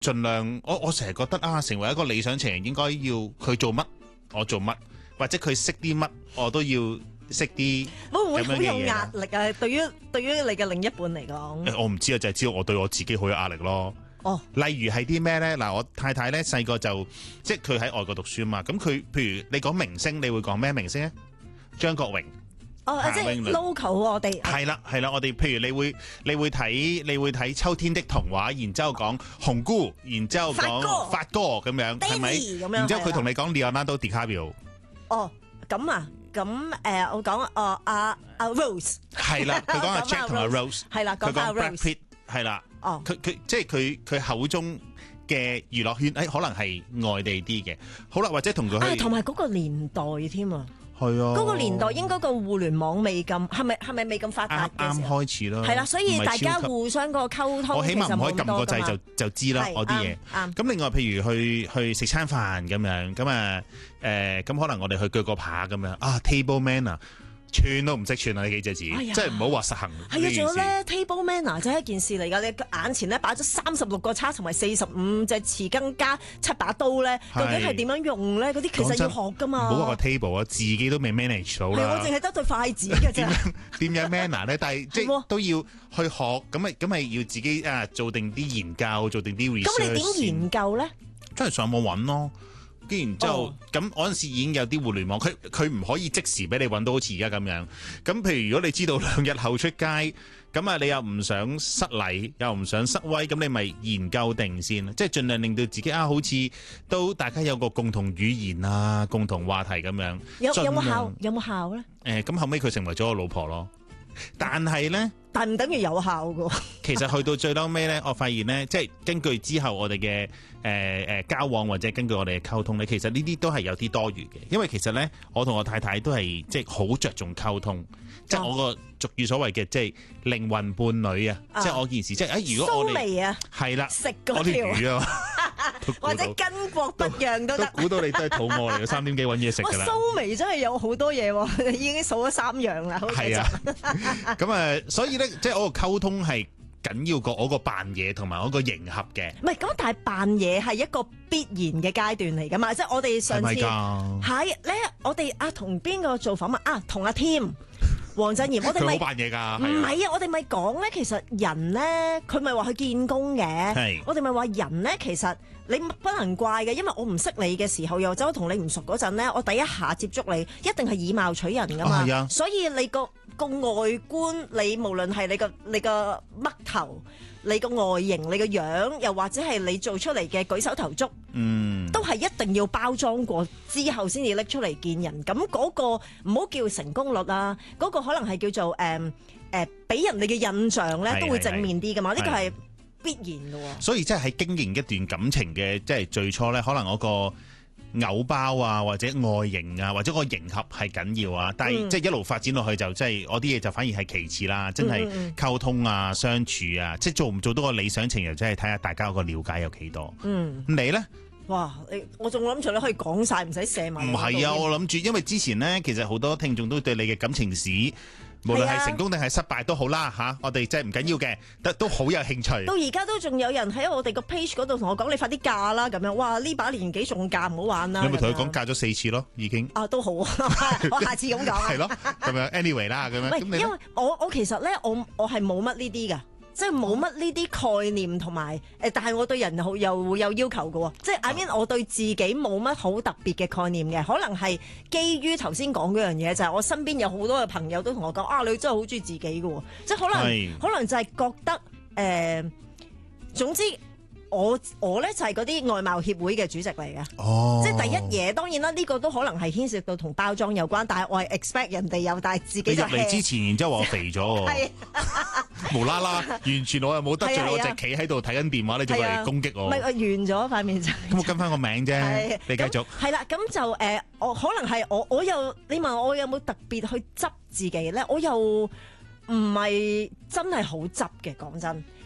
盡量，我成日覺得啊，成為一個理想情人應該要佢做乜我做乜，或者佢識啲乜我都要識啲。 會唔會好有壓壓力啊？對於你嘅另一半嚟講， 我唔知啊，就係知道我對我自己好有壓力咯。 哦， 例如係啲咩咧？嗱，我太太咧細個就即係佢喺外國讀書啊嘛，咁佢譬如你講明星，你會講咩明星咧？張國榮。 即係 local 我哋係啦，我哋譬如你會睇秋天的童話，然之後講紅姑，然之後講發哥咁樣，係咪？然之後佢同你講 Leonardo DiCaprio。 哦，咁啊，咁我講阿 Rose。 係啦，佢講阿 Jack 同阿 Rose。 係啦， 佢講 Brad Rose。 Pitt。係啦。哦。佢即係佢口中嘅娛樂圈，可能係外地啲嘅。好啦，或者同佢去。 同埋嗰個年代添啊。 係啊， 嗰個年代應該個互聯網未咁，係咪未咁發達嘅時候？ 啱開始咯。 係啦，所以大家互相個溝通， 我起碼唔可以撳個掣就知啦，我啲嘢。咁另外譬如去食餐飯咁樣，咁可能我哋去鋸個扒咁樣啊 ，table manner 串都唔識串啊！呢幾隻字，即係唔好話實行。 係啊，仲有咧 table manner 真係一件事嚟㗎。你眼前咧擺咗36個叉同埋45隻匙羹加7把刀咧，究竟係點樣用咧？嗰啲其實要學㗎嘛。 唔好話個 table 啊，自己都未 manage 到啦。 我淨係得對筷子㗎啫。 點樣 manner 咧？但係即係都要去學，咁咪要自己做定啲研究，做定啲 research。 咁你點研究咧？ 真係上網揾咯。然之後，咁嗰陣時已經有啲互聯網，佢唔可以即時俾你揾到好似而家咁樣。咁譬如如果你知道2日後出街，咁你又唔想失禮，又唔想失威，咁你咪研究定先，即係盡量令到自己好似都大家有個共同語言啊，共同話題咁樣。 有冇效咧？ 咁後尾佢成為咗我老婆咯。但係咧， 但唔等於有效㗎。 其實去到最嬲尾咧，我發現咧，即係根據之後我哋嘅交往或者根據我哋嘅溝通咧，其實呢啲都係有啲多餘嘅。因為其實咧，我同我太太都係即係好着重溝通，即係我個俗語所謂嘅即係靈魂伴侶啊。即係我件事，即係如果我哋係啦， 食嗰條魚啊， 或者巾幗不讓都得。 估到你都係肚餓嚟嘅，3點幾揾嘢食㗎啦。 蘇眉真係有好多嘢喎，已經數咗3樣啦。 係啊，咁所以咧，即係我個溝通係緊要過我個扮嘢同埋我個迎合嘅。 唔係咁，但係扮嘢係一個必然嘅階段嚟㗎嘛。即係我哋上次係咧，我哋同邊個做訪問同阿 Tim。黃振賢，我哋咪扮嘢㗎， 唔係啊！我哋咪講咧，其實人咧，佢咪話去見工嘅。我哋咪話人咧，其實你不能怪嘅，因為我唔識你嘅時候，又走同你唔熟嗰陣咧，我第一下接觸你，一定係以貌取人㗎嘛。所以你個外觀，你無論係你個嘜頭，你個外形，你個樣，又或者係你做出嚟嘅舉手投足，都係一定要包裝過之後先至拎出嚟見人。咁嗰個唔好叫成功率啊，嗰個可能係叫做俾人哋嘅印象咧，都會正面啲噶嘛。呢個係必然嘅喎。 所以即係喺經營一段感情嘅，即係最初咧，可能嗰個偶包啊，或者外形啊，或者個迎合係緊要啊。但係即係一路發展落去就即係我啲嘢就反而係其次啦。真係溝通啊、相處啊，即係做唔做到個理想情人，真係睇下大家個了解有幾多。你咧？ 哇！我仲諗住你可以講晒，唔使射埋。 唔係啊，我諗住，因為之前咧，其實好多聽眾都對你嘅感情史，無論係成功定係失敗都好啦嚇，我哋真係唔緊要嘅，都好有興趣。到而家都仲有人喺我哋個 page 嗰度同我講，你快啲嫁啦咁樣。哇！呢把年紀仲嫁，唔好玩啦。 你咪同佢講嫁咗4次咯，已經。 都好啊，我下次咁講。係咯，咁樣 anyway 啦，咁樣。 因為我其實咧，我係冇乜呢啲㗎。即係冇乜呢啲概念同埋但係我對人又會有要求嘅喎。即係 I mean 我對自己冇乜好特別嘅概念嘅，可能係基於頭先講嗰樣嘢，就係我身邊有好多嘅朋友都同我講你真係好中意自己嘅喎。即係可能就係覺得總之。我咧就係嗰啲外貌協會嘅主席嚟嘅，即係第一嘢。當然啦，呢個都可能係牽涉到同包裝有關，但係我係 expect 人哋有，但係自己就入嚟之前，然之後話我肥咗，無啦啦，完全我又冇得罪，我就企喺度睇緊電話，你仲嚟攻擊我？ 唔係完咗塊面就咁， 我跟翻個名啫，你繼續。係啦，咁就我可能係我又你問我有冇特別去執自己咧？我又唔係真係好執嘅，講真。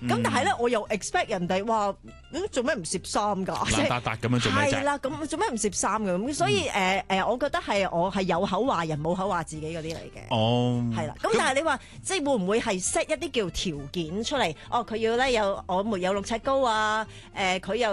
咁但係咧，我又 expect 人哋話做咩唔攝衫㗎？ 爛達達咁樣做咩啫？ 係啦，咁做咩唔攝衫㗎？咁所以我覺得我係有口話人冇口話自己嗰啲嚟嘅。 哦， 係啦。咁但係你話即係會唔會係 set 一啲叫條件出嚟？哦，佢要咧我沒有6尺高啊，佢又